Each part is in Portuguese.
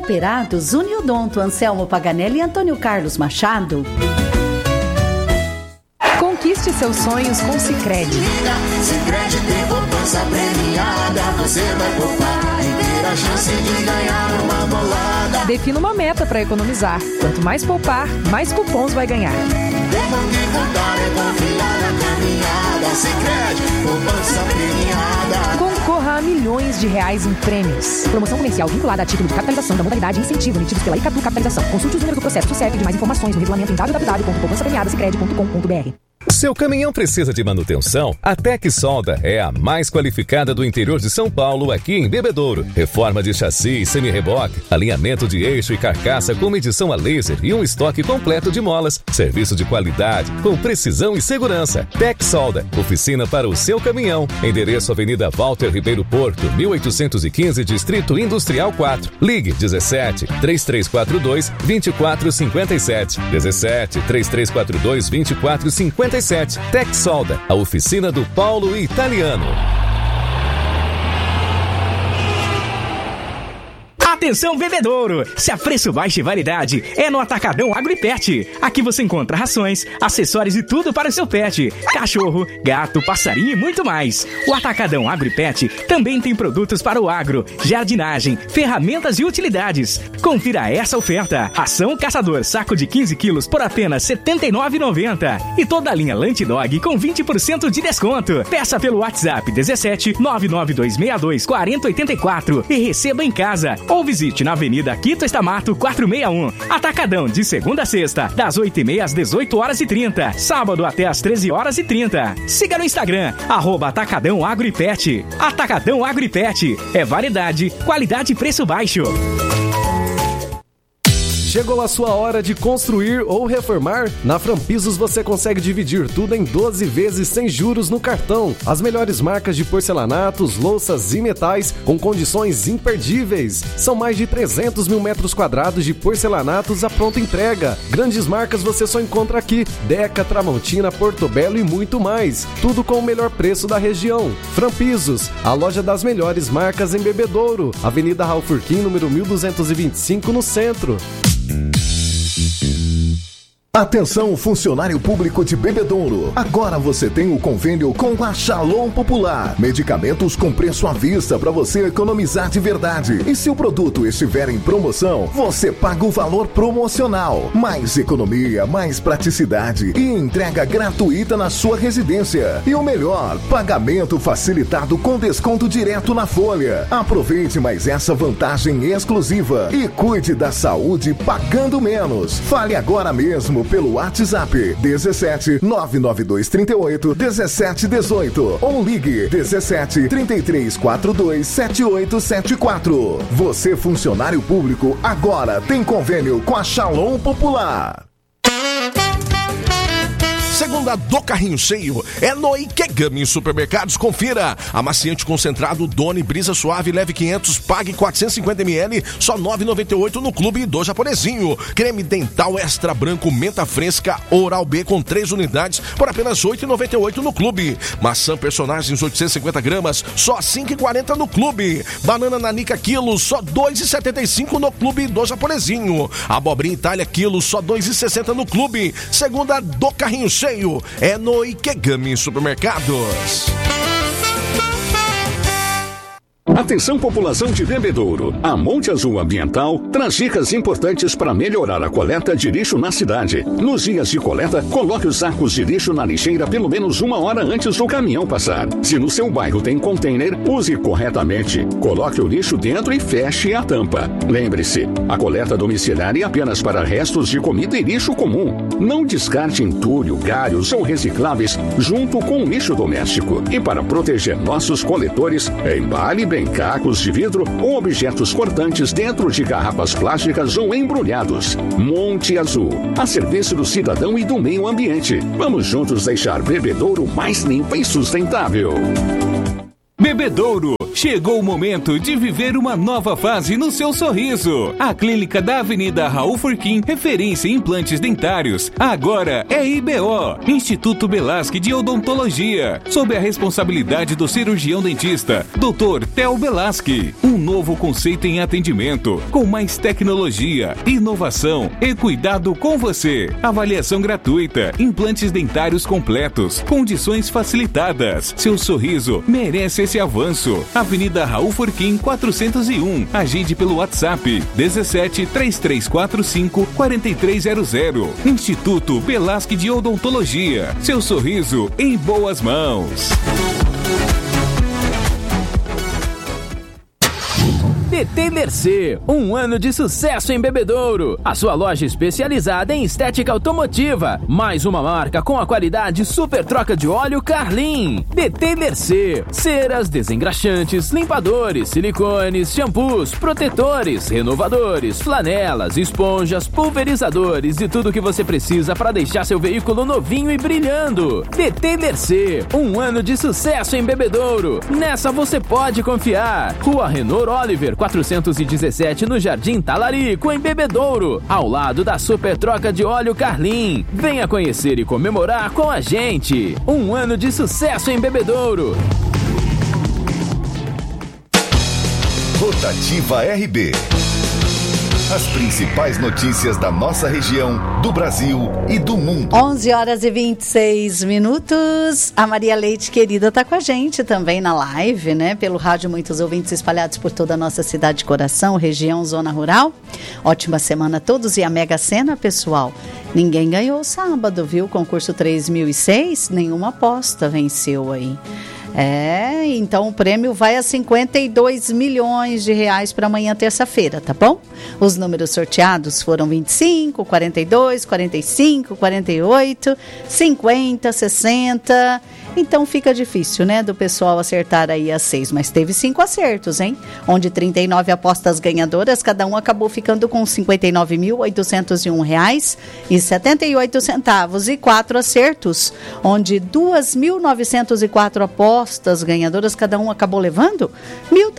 Cooperados, Uniodonto, Anselmo Paganelli e Antônio Carlos Machado. Conquiste seus sonhos com Sicredi. Sicredi tem poupança premiada. Você vai poupar e ter a chance de ganhar uma bolada. Defina uma meta para economizar. Quanto mais poupar, mais cupons vai ganhar. Tempo de contar é confiar na caminhada. Sicredi, poupança premiada. Concorra a milhões de reais em prêmios. Promoção comercial vinculada a título de capitalização da modalidade incentivo emitidos pela Icadu Capitalização. Consulte os números do processo SUSEP e demais informações no regulamento em www.poupançapremiadasicredi.com.br. Seu caminhão precisa de manutenção? A Tec Solda é a mais qualificada do interior de São Paulo, aqui em Bebedouro. Reforma de chassi e semi-reboque, alinhamento de eixo e carcaça com medição a laser e um estoque completo de molas. Serviço de qualidade, com precisão e segurança. Tec Solda, oficina para o seu caminhão. Endereço Avenida Walter Ribeiro Porto, 1815, Distrito Industrial 4. Ligue 17 3342 2457. 17 3342 2457. Tec Solda, a oficina do Paulo Italiano. Atenção, bebedouro! Se a preço baixo e variedade é no Atacadão Agro e Pet. Aqui você encontra rações, acessórios e tudo para o seu pet. Cachorro, gato, passarinho e muito mais. O Atacadão Agro e Pet também tem produtos para o agro, jardinagem, ferramentas e utilidades. Confira essa oferta. Ração Caçador, saco de 15 quilos por apenas R$ 79,90. E toda a linha Lunch Dog com 20% de desconto. Peça pelo WhatsApp 17 99262 4084 e receba em casa. Ou visite na Avenida Quito Estamato 461. Atacadão, de segunda a sexta, das 8h30 às 18h30. Sábado até às 13h30. Siga no Instagram, @Atacadão Agro e Pet. Atacadão Agro e Pet. É variedade, qualidade e preço baixo. Chegou a sua hora de construir ou reformar? Na Frampisos você consegue dividir tudo em 12 vezes sem juros no cartão. As melhores marcas de porcelanatos, louças e metais com condições imperdíveis. São mais de 300 mil metros quadrados de porcelanatos à pronta entrega. Grandes marcas você só encontra aqui. Deca, Tramontina, Portobello e muito mais. Tudo com o melhor preço da região. Frampisos, a loja das melhores marcas em Bebedouro. Avenida Raul Furquim, número 1225, no centro. Atenção, funcionário público de Bebedouro. Agora você tem o convênio com a Shalom Popular. Medicamentos com preço à vista para você economizar de verdade. E se o produto estiver em promoção, você paga o valor promocional. Mais economia, mais praticidade e entrega gratuita na sua residência. E o melhor, pagamento facilitado com desconto direto na folha. Aproveite mais essa vantagem exclusiva e cuide da saúde pagando menos. Fale agora mesmo pelo WhatsApp 17 992 38 17 18 ou ligue 17 33 42 7874. Você, funcionário público, agora tem convênio com a Shalom Popular. Segunda do carrinho cheio é no Ikegami Supermercados. Confira. Amaciante concentrado Doni Brisa Suave, leve 500, pague 450 ml, só R$ 9,98 no Clube do Japonesinho. Creme dental extra branco menta fresca Oral B com 3 unidades por apenas R$ 8,98 no Clube. Maçã Personagens 850 gramas, só R$ 5,40 no Clube. Banana Nanica quilo, só R$ 2,75 no Clube do Japonesinho. Abobrinha Itália quilo, só R$ 2,60 no Clube. Segunda do carrinho cheio é no Ikegami Supermercados. Atenção, população de Bebedouro. A Monte Azul Ambiental traz dicas importantes para melhorar a coleta de lixo na cidade. Nos dias de coleta, coloque os sacos de lixo na lixeira pelo menos 1 hora antes do caminhão passar. Se no seu bairro tem container, use corretamente. Coloque o lixo dentro e feche a tampa. Lembre-se, a coleta domiciliar é apenas para restos de comida e lixo comum. Não descarte entulho, galhos ou recicláveis junto com o lixo doméstico. E para proteger nossos coletores, embale bem cacos de vidro ou objetos cortantes dentro de garrafas plásticas ou embrulhados. Monte Azul, a serviço do cidadão e do meio ambiente. Vamos juntos deixar Bebedouro mais limpa e sustentável. Bebedouro, Chegou o momento de viver uma nova fase no seu sorriso. A clínica da Avenida Raul Furquim, referência em implantes dentários, agora é IBO, Instituto Belasque de Odontologia, sob a responsabilidade do cirurgião dentista, Dr. Theo Belasque. Um novo conceito em atendimento, com mais tecnologia, inovação e cuidado com você. Avaliação gratuita, implantes dentários completos, condições facilitadas. Seu sorriso merece esse avanço. Avenida Raul Furquim 401. Agende pelo WhatsApp 17 3345 4300. Instituto Belasque de Odontologia. Seu sorriso em boas mãos. PT Mercê, um ano de sucesso em Bebedouro. A sua loja especializada em estética automotiva. Mais uma marca com a qualidade super troca de óleo Carlin. PT Mercê, ceras, desengraxantes, limpadores, silicones, shampoos, protetores, renovadores, flanelas, esponjas, pulverizadores e tudo que você precisa para deixar seu veículo novinho e brilhando. PT Mercê, um ano de sucesso em Bebedouro. Nessa você pode confiar. Rua Renor Oliver 417 no Jardim Talarico, em Bebedouro, ao lado da Super Troca de Óleo Carlin. Venha conhecer e comemorar com a gente. Um ano de sucesso em Bebedouro. Rotativa RB. As principais notícias da nossa região, do Brasil e do mundo. 11 horas e 26 minutos. A Maria Leite querida está com a gente também na live, né? Pelo rádio, muitos ouvintes espalhados por toda a nossa cidade de coração, região, zona rural. Ótima semana a todos e a Mega Sena, pessoal. Ninguém ganhou sábado, viu? Concurso 3006, nenhuma aposta venceu aí. Então o prêmio vai a 52 milhões de reais para amanhã, terça-feira, tá bom? Os números sorteados foram 25, 42, 45, 48, 50, 60... Então fica difícil, né, do pessoal acertar aí as 6, mas teve 5 acertos, hein? Onde 39 apostas ganhadoras, cada um acabou ficando com R$ 59.801,78 e 4 acertos, onde 2.904 apostas ganhadoras, cada um acabou levando R$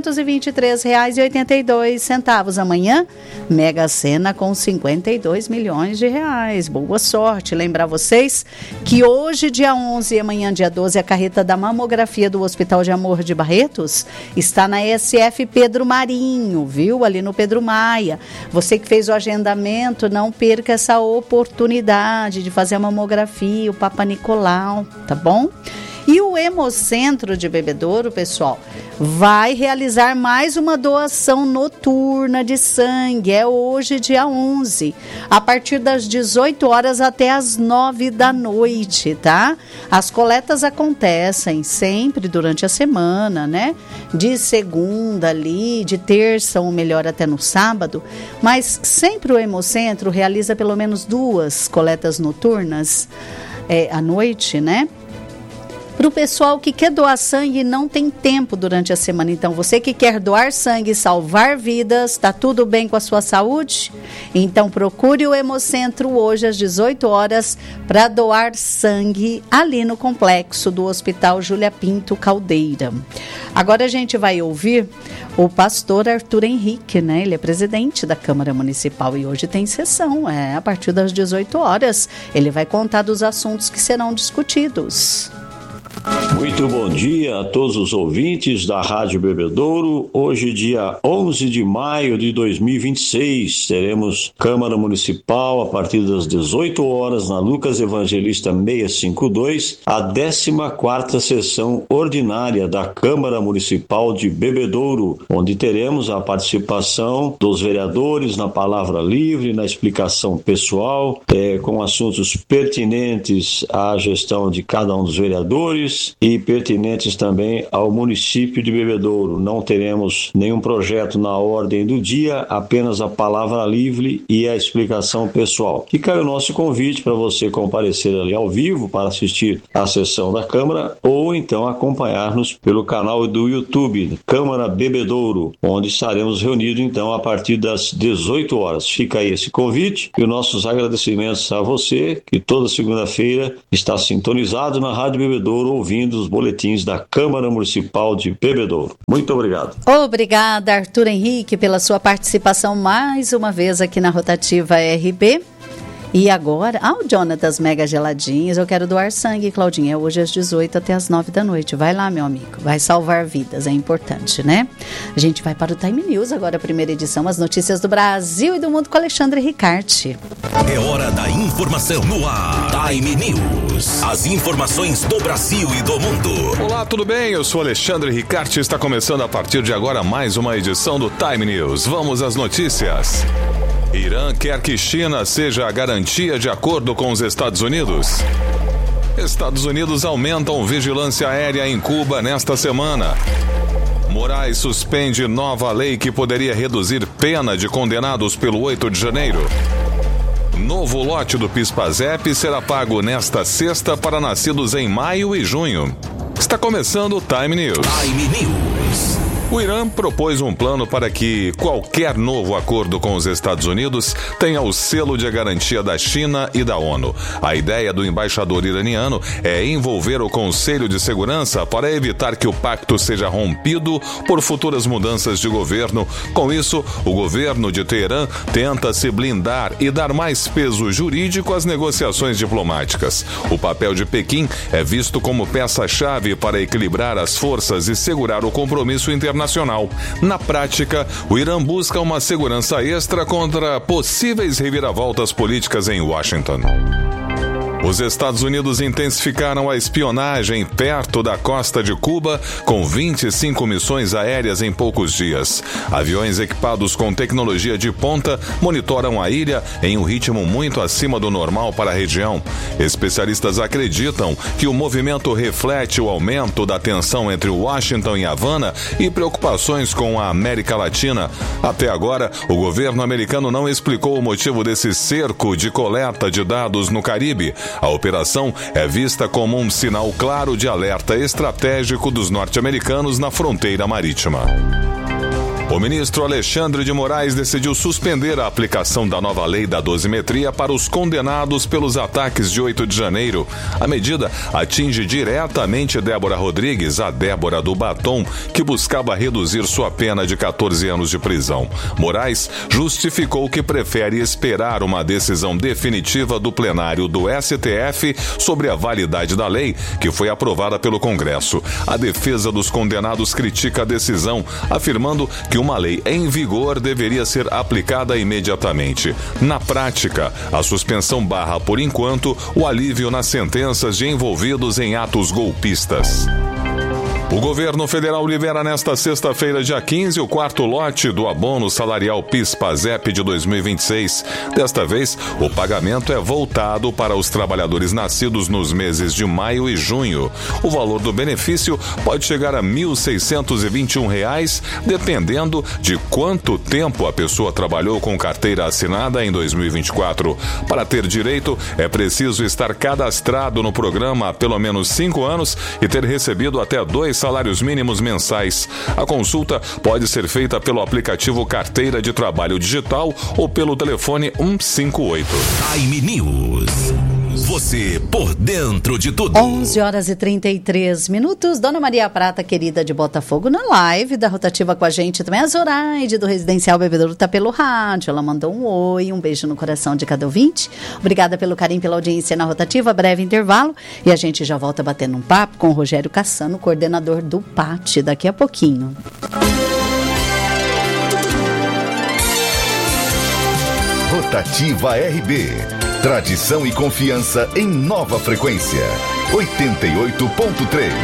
1.323,82. Amanhã, Mega Sena com 52 milhões de reais. Boa sorte. Lembrar vocês que hoje, dia 11 e amanhã, dia 12, a carreta da mamografia do Hospital de Amor de Barretos está na SF Pedro Marinho, viu? Ali no Pedro Maia. Você que fez o agendamento, não perca essa oportunidade de fazer a mamografia, o Papa Nicolau, tá bom? E o Hemocentro de Bebedouro, pessoal, vai realizar mais uma doação noturna de sangue. É hoje, dia 11, a partir das 18 horas até as 9 da noite, tá? As coletas acontecem sempre durante a semana, né? De segunda ali, de terça ou melhor até no sábado. Mas sempre o Hemocentro realiza pelo menos 2 coletas noturnas à noite, né? Para o pessoal que quer doar sangue e não tem tempo durante a semana. Então, você que quer doar sangue e salvar vidas, está tudo bem com a sua saúde? Então, procure o Hemocentro hoje às 18 horas para doar sangue ali no complexo do Hospital Júlia Pinto Caldeira. Agora a gente vai ouvir o pastor Arthur Henrique, né? Ele é presidente da Câmara Municipal e hoje tem sessão, a partir das 18 horas. Ele vai contar dos assuntos que serão discutidos. Muito bom dia a todos os ouvintes da Rádio Bebedouro. Hoje, dia 11 de maio de 2026, teremos Câmara Municipal a partir das 18 horas na Lucas Evangelista 652, a 14ª sessão ordinária da Câmara Municipal de Bebedouro, onde teremos a participação dos vereadores na palavra livre, na explicação pessoal, com assuntos pertinentes à gestão de cada um dos vereadores e pertinentes também ao município de Bebedouro. Não teremos nenhum projeto na ordem do dia, apenas a palavra livre e a explicação pessoal. Fica aí o nosso convite para você comparecer ali ao vivo para assistir à sessão da Câmara ou então acompanhar-nos pelo canal do YouTube Câmara Bebedouro, onde estaremos reunidos então a partir das 18 horas. Fica aí esse convite e os nossos agradecimentos a você que toda segunda-feira está sintonizado na Rádio Bebedouro ouvindo os boletins da Câmara Municipal de Bebedouro. Muito obrigado. Obrigada, Arthur Henrique, pela sua participação mais uma vez aqui na Rotativa RB. E agora, o Jonatas Mega Geladinhos, eu quero doar sangue, Claudinha, hoje às 18 até às 9 da noite. Vai lá, meu amigo, vai salvar vidas, é importante, né? A gente vai para o Time News agora, a primeira edição, as notícias do Brasil e do mundo com Alexandre Ricarte. É hora da informação no ar. Time News, as informações do Brasil e do mundo. Olá, tudo bem? Eu sou Alexandre Ricarte e está começando a partir de agora mais uma edição do Time News. Vamos às notícias. Irã quer que China seja a garantia de acordo com os Estados Unidos. Estados Unidos aumentam vigilância aérea em Cuba nesta semana. Moraes suspende nova lei que poderia reduzir pena de condenados pelo 8 de janeiro. Novo lote do PIS/PASEP será pago nesta sexta para nascidos em maio e junho. Está começando o Time News. Time News. O Irã propôs um plano para que qualquer novo acordo com os Estados Unidos tenha o selo de garantia da China e da ONU. A ideia do embaixador iraniano é envolver o Conselho de Segurança para evitar que o pacto seja rompido por futuras mudanças de governo. Com isso, o governo de Teherã tenta se blindar e dar mais peso jurídico às negociações diplomáticas. O papel de Pequim é visto como peça-chave para equilibrar as forças e segurar o compromisso internacional. Na prática, o Irã busca uma segurança extra contra possíveis reviravoltas políticas em Washington. Os Estados Unidos intensificaram a espionagem perto da costa de Cuba, com 25 missões aéreas em poucos dias. Aviões equipados com tecnologia de ponta monitoram a ilha em um ritmo muito acima do normal para a região. Especialistas acreditam que o movimento reflete o aumento da tensão entre Washington e Havana e preocupações com a América Latina. Até agora, o governo americano não explicou o motivo desse cerco de coleta de dados no Caribe. A operação é vista como um sinal claro de alerta estratégico dos norte-americanos na fronteira marítima. O ministro Alexandre de Moraes decidiu suspender a aplicação da nova lei da dosimetria para os condenados pelos ataques de 8 de janeiro. A medida atinge diretamente Débora Rodrigues, a Débora do Batom, que buscava reduzir sua pena de 14 anos de prisão. Moraes justificou que prefere esperar uma decisão definitiva do plenário do STF sobre a validade da lei, que foi aprovada pelo Congresso. A defesa dos condenados critica a decisão, afirmando que uma lei em vigor deveria ser aplicada imediatamente. Na prática, a suspensão barra, por enquanto, o alívio nas sentenças de envolvidos em atos golpistas. O governo federal libera nesta sexta-feira, dia 15, o quarto lote do abono salarial PIS/PASEP de 2026. Desta vez, o pagamento é voltado para os trabalhadores nascidos nos meses de maio e junho. O valor do benefício pode chegar a R$ 1.621, dependendo de quanto tempo a pessoa trabalhou com carteira assinada em 2024. Para ter direito, é preciso estar cadastrado no programa há pelo menos 5 anos e ter recebido até 2 salários mínimos mensais. A consulta pode ser feita pelo aplicativo Carteira de Trabalho Digital ou pelo telefone 158. Time News. Você por dentro de tudo. 11h33. Dona Maria Prata, querida de Botafogo, na live da Rotativa com a gente. Também a Zoraide, do Residencial Bebedouro, está pelo rádio. Ela mandou um oi, um beijo no coração de cada ouvinte. Obrigada pelo carinho, pela audiência na Rotativa. Breve intervalo e a gente já volta batendo um papo com o Rogério Cassano, coordenador do PAT, daqui a pouquinho. Rotativa RB. Tradição e confiança em nova frequência. 88.3.